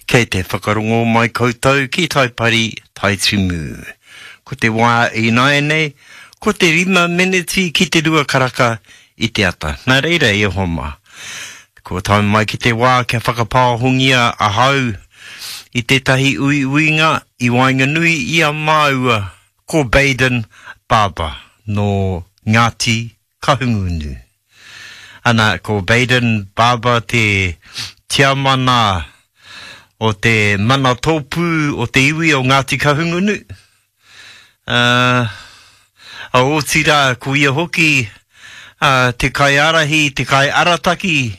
Kei te whakarongo mai koutou ki tai pari tai tumu. Ko te wā I nai nei, ko te 5 miniti ki te 2 karaka I te ata. Nā reira e homa. Ko tai mai ki te wā kia whakapāhungia ahau I tētahi uiuinga I Wainganui I a māua ko Baden Baba no Ngāti Kahungunu. Ana ko Baden Baba te tiamana o te mana tōpū o te iwi o Ngāti Kahungunu. A o tira ko ia hoki te kai arahi, te kai arataki,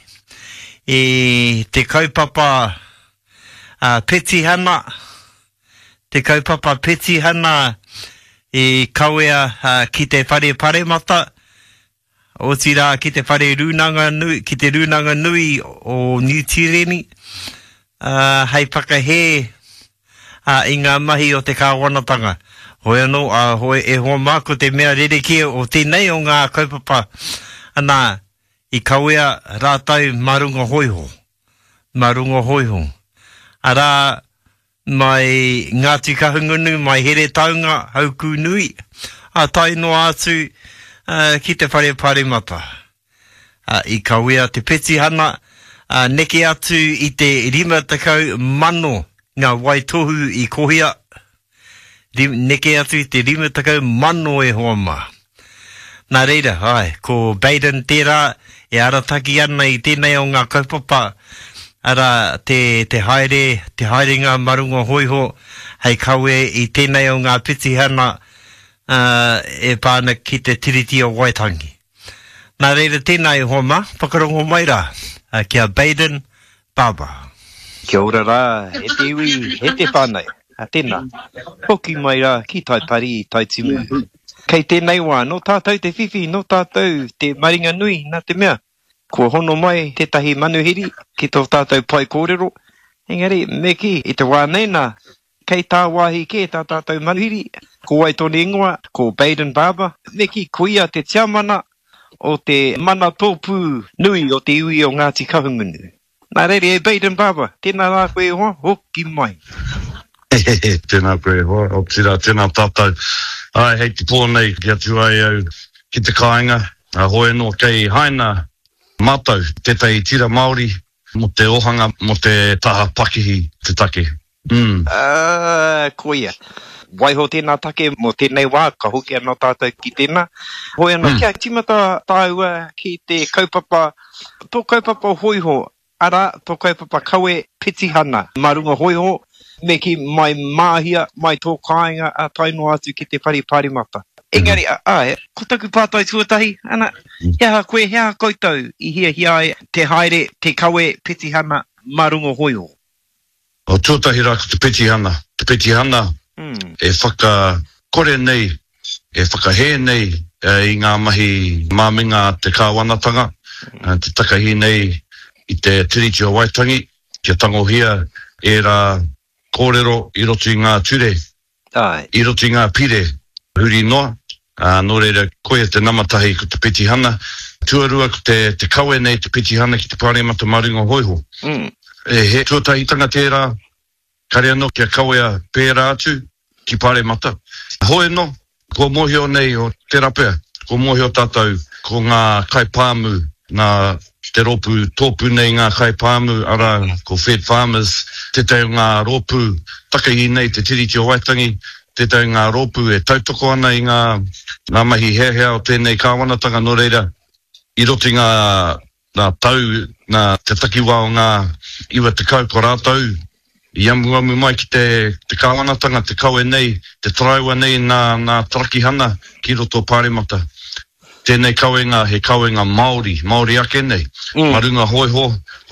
e te kaupapa petihana, te kaupapa petihana e kawea ki te whare paremata, o tira ki te whare runanga nui, ki te runanga nui o New Tireni, hei whakahe I ngā mahi o te kāwanatanga. Hoi anō, hoi e hoa māko te mea rerekia o tēnei o ngā kaupapa. Anā, I kawea rātau marunga hoiho. Marunga hoiho. Arā, mai Ngāti Kahungunu, mai here taunga, hauku nui, a taino atu ki te whare paremata. I kawea te petihana, neke atu I te 50 mano ngā waitohu I kohia. Neke atu I te 50 mano e hoa mā. Nā reira, ai, ko Baden tērā e arataki ana I tēnei o ngā kaupapa. Ara te haere ngā marunga hoiho, hei kaue I tēnei o ngā pitihana e pāna ki te tiriti o Waitangi. Nā reira tēnei hoa mā, whakarongo mai rā, kia Baden Baba. Kia ora rā, he te iwi, he te whānei, tēnā. Hoki mai rā, ki tai pari, tai timu. Kei tēnei wā, no tātou te whiwhi, no tātou te maringa nui, nā te mea. Kua hono mai tētahi manuhiri ki tō tātou pai kōrero. Engari, meki, I te wā neina, kei tā wāhi ke tā tātou manuhiri. Ko ai tōne ingoa, ko Baden Baba. Meki, kuia te tiamana o te mana tōpū nui o te iwi o Ngāti Kahungunu. Nā reire e Baden Baba, tēnā rā koe hoa, hoki mai. Tēnā koe hoa, o tira, tēnā tātou. Ai, hei te pōnei, kia tu ai au ki te kāinga. Hoi no kei haina mātou, tētai tira Māori, mo te ohanga, mo te taha pakihi, te take. Koia. Waiho tēnā take mo tēnei wā, ka hoki anō tātou ki tēnā. Hoi anō, kia timata tāua ki te kaupapa, tō kaupapa hoiho, ara tō kaupapa kaue petihana, marunga hoiho, me ki mai māhia, mai tō kāinga a taino atu ki te whare parimata. Engari, ko taku pātai tuatahi, ana, hea koe, hea koutou, I hia te haere, te kaue petihana, marunga hoiho. O tuatahi rā ko te petihana, e whakakore nei, e whakahe nei, I ngā mahi māminga te kāwanatanga, te takahi nei I te tiriti o Waitangi, kia tangohia e rā kōrero I roto I ngā ture, I roto I ngā pire, huri noa, nō reira koe te namatahi ko te petihana, tuarua ko te kaue nei te petihana ki te pāremata marunga hoiho. He tuatahitanga tērā, kare anō kia kauea pērā atu ki pāremata. Hoi no, ko mohio nei o te rapea, ko mohio tātou, ko ngā kaipāmu, nā te ropu, tōpū nei ngā kaipāmu, ara ko Fed Farmers, te tau ngā ropu, takahi nei te tiriti o Waitangi, te tau ngā ropu e tautoko ana I ngā mahi hea o tēnei kāwanatanga no reira, I roti ngā tau, ngā te takiwā o ngā iwa te kau ko rātau, I amu mai ki te kāwanatanga, te kaue nei, te traiwa nei nā tarakihana ki roto pāremata. Tēnei kauenga, he kauenga Māori ake nei. Marunga hoiho,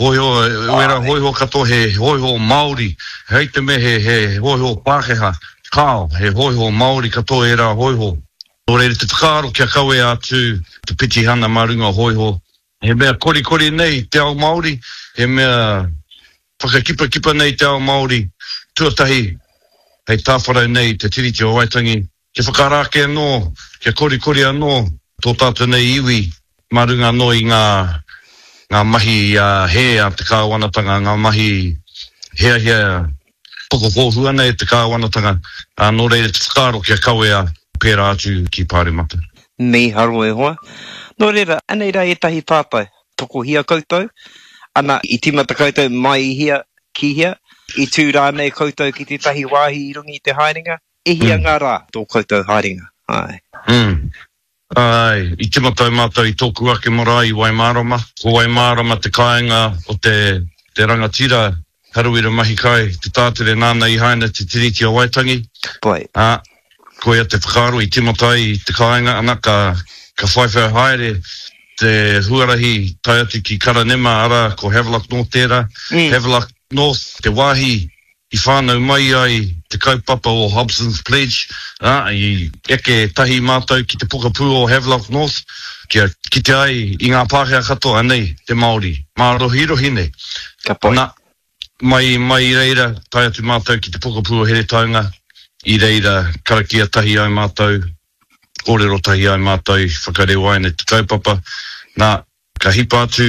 uera hoiho kato he hoiho Māori. Hei te me he hoiho Pākehā, kāo, he hoiho Māori kato e rā hoiho. O reire te whakaaro kia kaue atu, te petihana marunga hoiho. He mea kori nei te ao Māori, he mea whakakipa nei te ao Māori. Tuatahi, hei tāwharau nei te tiriti o Waitangi. Ke whakarake anō, ke kori anō, tō tātou nei iwi, marunga no I ngā mahi he a te kāwanatanga, ngā mahi hea, poko kōhua nei te kāwanatanga, nō reire te whakaro kia kawea pērā atu ki Pāremata. Mi haro e hoa. Nō reira, anei rā e tahi pāpai, toko hia koutou, ana I timata koutou mai hia, ki hia, I tū rā nei koutou ki te tahi wāhi I rungi I te haerenga, e hia ngā rā tō koutou haerenga. Ai. Ai, I timata mātou I tōku ake marae I Waimārama. Ko Waimārama te kāinga o te rangatira, haruira mahi kai, te tātere nāna I haina te tiriti o Waitangi. Pai. Ko ia te whakaro I timata I te kāinga, ana ka whaiwhai haere, te huarahi tai atu ki Karanema ara ko Havelock North tērā. Havelock North, te wāhi I whānau mai ai te kaupapa o Hobson's Pledge, I eke tahi mātou ki te pokapū o Havelock North, ki te ai I ngā Pākehā katoa nei, te Māori, Mārohirohi nei. Ka pai. Nā, mai reira, tai atu mātou ki te pokapū o Here Taunga, I reira karakia tahi ai mātou, kōrero tahi ai mātou, whakareo ai nei te kaupapa. Nā, ka hipa atu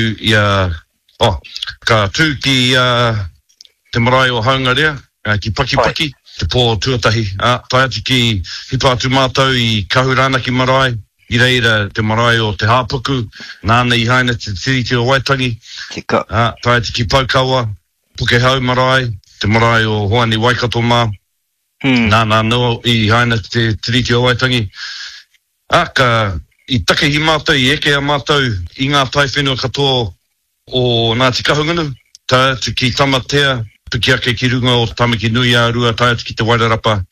ka tū ki te marae o Haungarea, ki Pakipaki, te pō tuatahi. Tai atu ki hipa atu mātou I Kahurānaki marae, I reira te marae o te Hāpuku, nāna I haina te tiriti o Waitangi. Tai atu ki Paukawa, Pukehau marae, te marae o Hoani Waikato mā, nāna no I haina te tiriti o Waitangi. I take hi mātou, I eke a mātou, I ngā tai whenua katoa o Ngāti Kahungunu, tai atu ki Tamatea, piki ake ki runga o Tamaki Nui a Rua, tai atu ki te Wairarapa.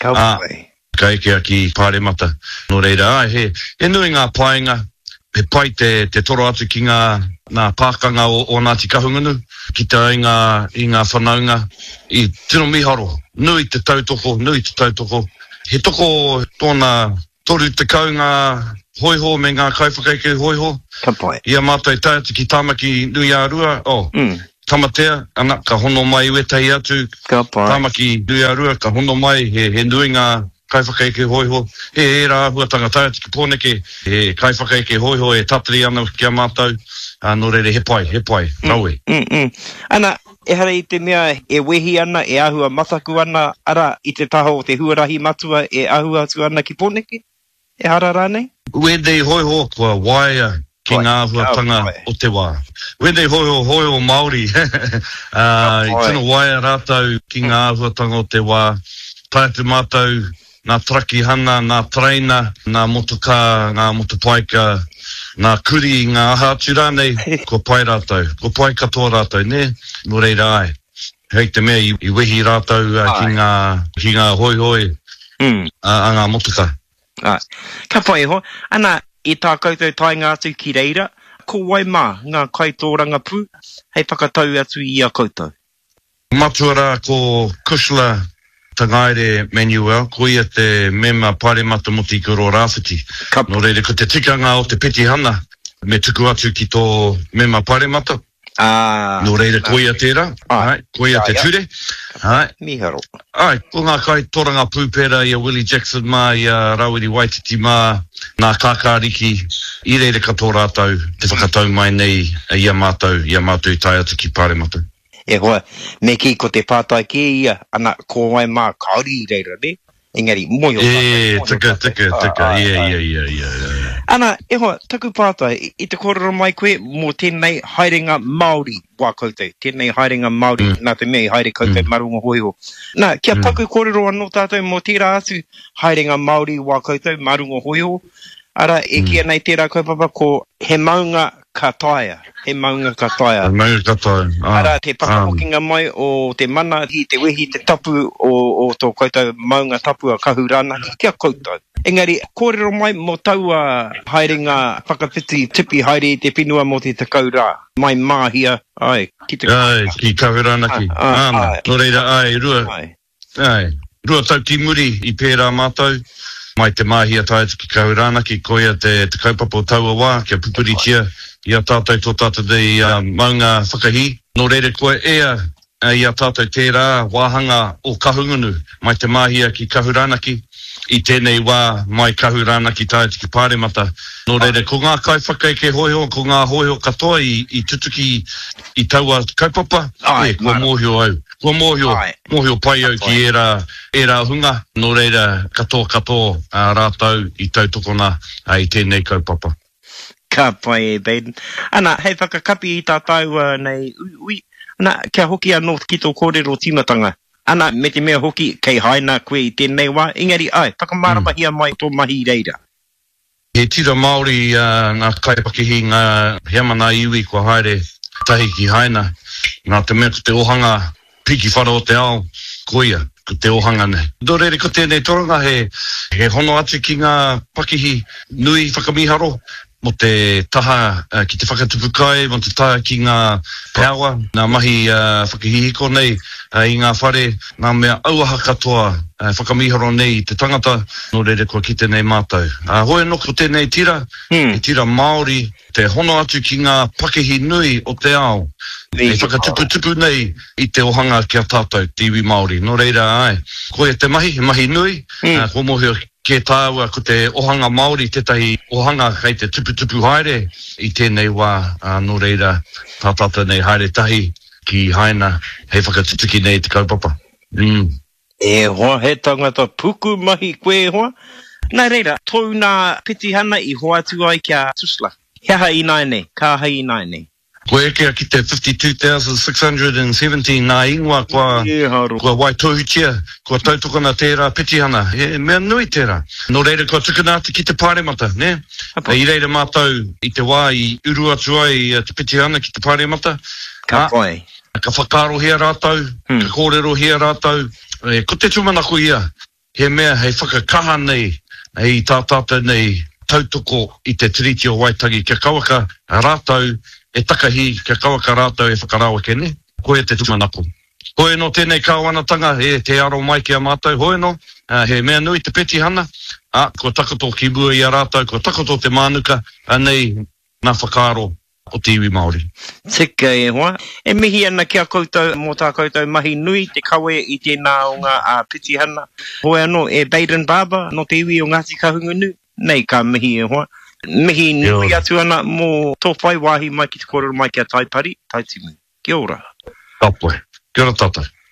Ka eke a ki Pāremata. Nō reira, he nui ngā paenga, he pai te toro atu ki ngā pākanga o Ngāti Kahungunu, ki te ai I ngā whanaunga, I tino miharo, nui te tautoko, he toko tōna toru te kaunga hoiho me ngā kaiwhakaike hoiho. Ka pai. Ia mātou tai atu ki Tamaki Nui a Rua, Tamatea, ana ka hono mai wetahi atu. Ka pai. Tamaki Nui a Rua, ka hono mai, he nui ngā kaiwhakaike hoiho. He rā huatanga tai atu ki Pōneke, he kaiwhakaike hoiho e tatari ana ki a mātou. Nō reire, he pai, raue. Ana, e hara I te mea e wehi ana, e ahua mataku ana, ara I te taho o te huarahi matua e ahua atu ana ki Pōneke? E hara rānei? Wendei hoiho kua waia ki ngā huatanga o te wā. Wendei hoiho Māori. I tino waia rātau ki ngā huatanga o te wā. Tai atu mātou, nā traki hana, nā traina, nā motoka, ngā motopaika, nā kuri, ngā aha atu rānei, ko pai rātau, ko pai katoa rātau, ne? Nō reira ai. Hei te mea I wehi rātau ki ngā hoihoi, a ngā motoka. Ka pai ho, ana I tā koutou tainga atu ki reira, ko wai mā ngā kaitōranga pū, hei whakatau atu I a koutou. Matua ko Kushla Tangaire Manuel, ko ia te mema Pāremata Moti Kuro Rāwhiti. Nō reire, ko te tikanga o te Petihana, me tuku atu ki tō mema Pāremata. Nō reire, ko ia tērā, ko ia te ture. Miharo. Ko ngā kai toranga pūpera I a Willie Jackson mā, I a Rawiri Waititi mā, nā kākāriki, I reire katoa rātau, te whakatau mai nei, I a mātou I tai atu ki Pāremata. E hoa, me ki ko te pātai ke ia, ana ko wai mā kauri I reira, ne? Engari, moio. Tika, ia. Ana, e hoa, taku pātai, I te kororo mai koe, mō tēnei haerenga Māori wā koutou, tēnei haerenga Māori, nā te mea I haere koutou marunga hoiho. Nā, kia taku kororo anō tātou mō tērā atu haerenga Māori wā koutou marunga hoiho, ara e kia nei tērā kaupapa ko he maunga kataia. Ara te whakahokinga mai o te mana, te wehi, te tapu o tō koutou maunga tapu a Kahurānaki, kia koutou. Engari, kōrero mai mō taua haerenga whakawhiti tipi haere I te whenua mō te takau rā. Mai māhia, ki te ki Kahurānaki. Nō reira, rua tau ki muri I pērā mātou. Mai te māhia tai atu ki Kahurānaki, ko ia te kaupapa o taua wā, kia pupuritia. Ia tātou tō tātou I maunga whakahi. Nō reire koe ia tātou tērā wāhanga o Kahungunu, mai te māhia ki Kahurānaki. I tēnei wā mai Kahurānaki tai atu ki Pāremata, No reire, ko ngā kai whakai ke hoiho, ko ngā hoiho katoa i tutuki i taua kaupapa, kua mōhio au. Kua mōhio pai au ki era hunga, no reire, katoa rātau i tautokona i tēnei kaupapa. Ka pai e, Baden. Ana, hei whakakapi i tātau nei ui. Ana, kia hoki anō ki tō kōrero timatanga. Ana, me te mea hoki, kei haina koe i tēnei wā. Engari, whakamarapahia mai tō mahi reira. He tira Māori ngā kaipakihi ngā heamana iwi kua haere tahi ki haina. Nā te mea ko te ohanga piki whara o te ao, koia, ko te ohanga nei. Nō reire ko tēnei toronga he hono atu ki ngā pakihi nui whakamiharo. Mo te taha ki te whakatupu kai, mo te taha ki ngā peawa, ngā mahi whakahihiko nei i ngā whare, ngā mea auaha katoa whakamiharo nei te tangata, no reire kua ki tēnei mātou. Hoi no ko tēnei tira, e tira Māori, te hono atu ki ngā pakihi nui o te ao, e whakatupu nei i te ohanga kia tātou, te iwi Māori. No reira ai, koe te mahi nui, ko mohio ke tāua ko te ohanga Māori, tētahi ohanga kei te tupu haere i tēnei wā, no reira tātata nei haere tahi ki haina, hei whakatutuki nei te kaupapa. E hoa, he tangata puku mahi koe hoa. Nā reira, tōu nā pitihana i hoa atu ai kia Tusla. Hea hai nai nei, ka hai nai nei. Koe eke ki te 52,617 nā ingoa kua Waitohutia, kua tautokana tērā pitihana. Mea nui tērā. No reira kua tukanāti ki te pāremata, ne? I reira mātou i te wā i uru atu ai te pitihana ki te pāremata. Ka koe. Ka whakaro hea rātou, ka kōrero hea rātou. Ko te tumanako ia, he mea hei whakakaha nei, hei tātātou nei tautoko i te tiriti o Waitagi. Kia kawaka rātou, e takahi, kia kawaka rātou e whakarawa kene, koe te tumanako. Hoi no tēnei kāwanatanga, te aro mai kia mātou, hoi no, he mea nui te pitihana, ko takoto ki bua i a rātou, ko takoto te mānuka, anei nā whakaro o te iwi Māori. Tika e hoa. E mihi ana kia koutou, mō tā koutou mahi nui, te kawe i tēnā o ngā pitihana. Hoi anō e Baden Barber, no te iwi o Ngāti Kahungunu, nei ka mihi e hoa. Mihi nui atu ana mō tō whai wāhi mai ki te kōrero mai kia Taipari, Taitimu. Kia ora. Tapoe. Kia ora tātou.